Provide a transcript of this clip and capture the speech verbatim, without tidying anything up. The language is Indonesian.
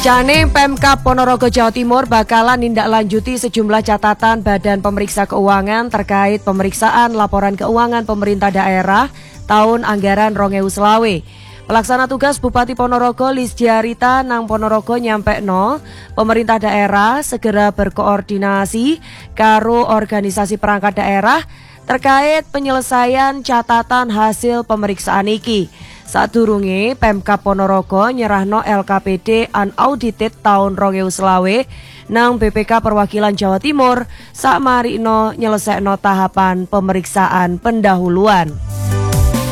Rencane Pemkab Ponorogo Jawa Timur bakalan nindaklanjuti sejumlah catatan Badan Pemeriksa Keuangan terkait pemeriksaan laporan keuangan pemerintah daerah tahun anggaran dua ribu selawe. Pelaksana tugas Bupati Ponorogo Lisdiarita nang Ponorogo nyampe no, pemerintah daerah segera berkoordinasi karo organisasi perangkat daerah terkait penyelesaian catatan hasil pemeriksaan iki. Sadurunge Pemkab Ponorogo nyerahno L K P D unaudited tahun dua ribu selawe nang B P K Perwakilan Jawa Timur sakmarino nyelesekno tahapan pemeriksaan pendahuluan.